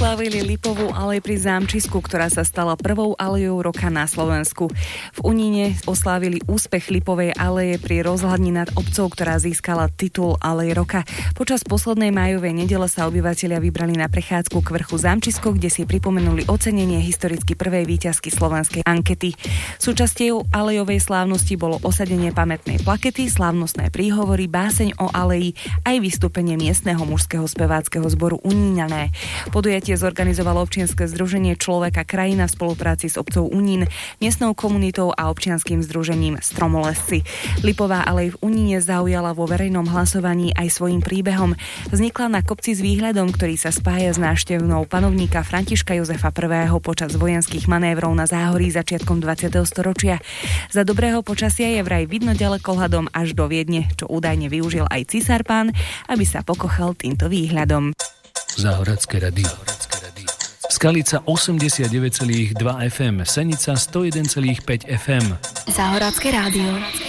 oslávili Lipovú alej pri Zámčisku, ktorá sa stala prvou alejou roka na Slovensku. V Uníne oslávili úspech Lipovej aleje pri rozhľadni nad obcov, ktorá získala titul Alej roka. Počas poslednej májovej nedele sa obyvatelia vybrali na prechádzku k vrchu Zámčisko, kde si pripomenuli ocenenie historicky prvej víťazky slovenskej ankety. Súčasťou alejovej slávnosti bolo osadenie pamätnej plakety, slávnostné príhovory, báseň o aleji aj vystúpenie miestneho mužského speváckeho zboru Uníňané. Podujatie zorganizovalo občianske združenie Človeka krajina v spolupráci s obcou Unín, miestnou komunitou a občianskym združením Stromolesci. Lipová alej v Uníne zaujala vo verejnom hlasovaní aj svojím príbehom. Vznikla na kopci s výhľadom, ktorý sa spája s návštevnou panovníka Františka Jozefa I. počas vojenských manévrov na Záhorí začiatkom 20. storočia. Za dobrého počasia je vraj vidno ďalekohľadom až do Viedne, čo údajne využil aj císar pán, aby sa pokochal týmto výhľadom. Záhoracké radio. Skalica 89,2 FM, Senica 101,5 FM. Záhoracké rádio.